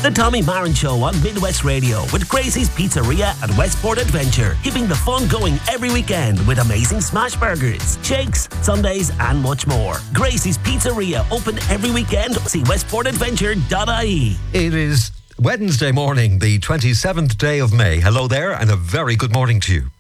The Tommy Marin Show on Midwest Radio with Gracie's Pizzeria at Westport Adventure, keeping the fun going every weekend with amazing smash burgers, shakes, sundaes and much more. Gracie's Pizzeria, open every weekend. See westportadventure.ie. It is Wednesday morning, the 27th day of May. Hello there and a very good morning to you.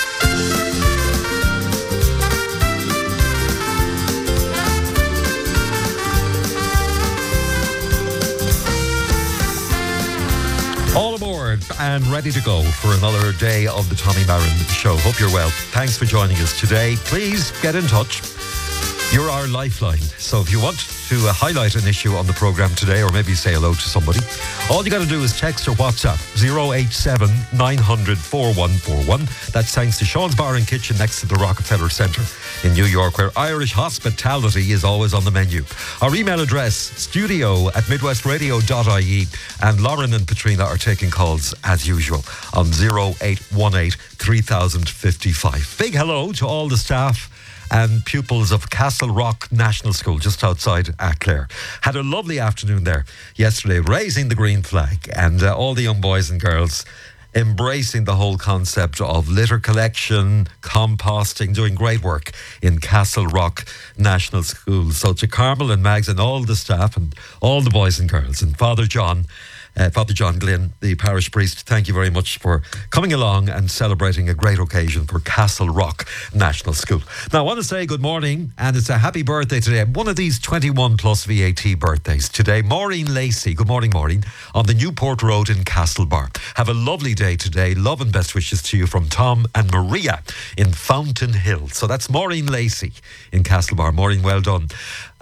All aboard and ready to go for another day of the Tommy Marin Show. Hope you're well. Thanks for joining us today. Please get in touch. You're our lifeline. So if you want to highlight an issue on the programme today, or maybe say hello to somebody, all you got to do is text or WhatsApp 087 900 4141. That's thanks to Sean's Bar and Kitchen next to the Rockefeller Centre in New York, where Irish hospitality is always on the menu. Our email address, studio@midwestradio.ie, and Lauren and Katrina are taking calls as usual on 0818 3055. Big hello to all the staff and pupils of Castle Rock National School just outside Clare. Had a lovely afternoon there yesterday, raising the green flag, and all the young boys and girls embracing the whole concept of litter collection, composting, doing great work in Castle Rock National School. So to Carmel and Mags and all the staff and all the boys and girls, and Father John Glynn, the parish priest, thank you very much for coming along and celebrating a great occasion for Castle Rock National School. Now, I want to say good morning, and it's a happy birthday today. One of these 21 plus VAT birthdays today. Maureen Lacey. Good morning, Maureen, on the Newport Road in Castlebar. Have a lovely day today. Love and best wishes to you from Tom and Maria in Fountain Hill. So that's Maureen Lacey in Castlebar. Maureen, well done.